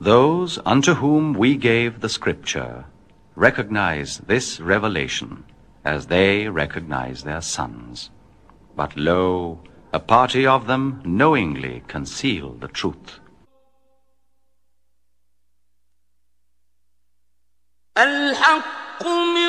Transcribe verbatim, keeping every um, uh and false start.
Those unto whom we gave the Scripture recognize this revelation as they recognize their sons. But lo, a party of them knowingly conceal the truth.